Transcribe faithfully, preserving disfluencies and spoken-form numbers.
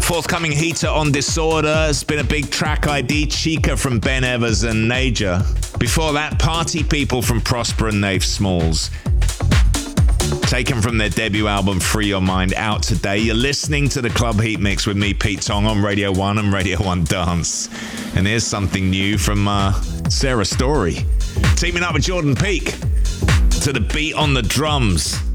Forthcoming heater on Disorder. It's been a big track I D. Chica from Ben Evers and Naja. Before that, Party People from Prosper and Nave Smalls. Taken from their debut album Free Your Mind, out today. You're listening to the Club Heat Mix with me, Pete Tong, on Radio one and Radio one Dance. And here's something new from uh, Sarah Story. Teaming up with Jordan Peak to the beat on the drums.